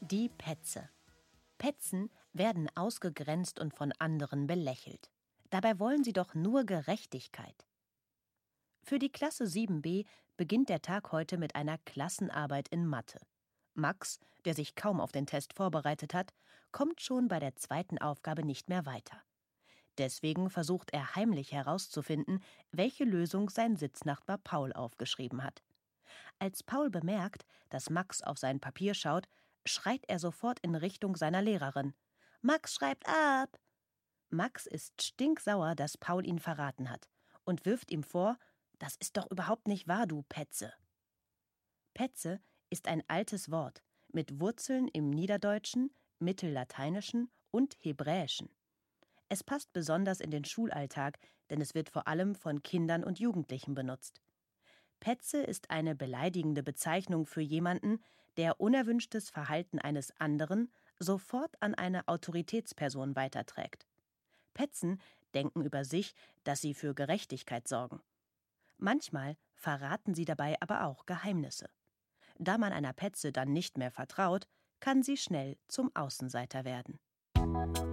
Die Petze. Petzen werden ausgegrenzt und von anderen belächelt. Dabei wollen sie doch nur Gerechtigkeit. Für die Klasse 7b beginnt der Tag heute mit einer Klassenarbeit in Mathe. Max, der sich kaum auf den Test vorbereitet hat, kommt schon bei der zweiten Aufgabe nicht mehr weiter. Deswegen versucht er heimlich herauszufinden, welche Lösung sein Sitznachbar Paul aufgeschrieben hat. Als Paul bemerkt, dass Max auf sein Papier schaut, schreit er sofort in Richtung seiner Lehrerin. »Max schreibt ab!« Max ist stinksauer, dass Paul ihn verraten hat und wirft ihm vor, »Das ist doch überhaupt nicht wahr, du Petze!« Petze ist ein altes Wort mit Wurzeln im Niederdeutschen, Mittellateinischen und Hebräischen. Es passt besonders in den Schulalltag, denn es wird vor allem von Kindern und Jugendlichen benutzt. Petze ist eine beleidigende Bezeichnung für jemanden, der unerwünschtes Verhalten eines anderen sofort an eine Autoritätsperson weiterträgt. Petzen denken über sich, dass sie für Gerechtigkeit sorgen. Manchmal verraten sie dabei aber auch Geheimnisse. Da man einer Petze dann nicht mehr vertraut, kann sie schnell zum Außenseiter werden.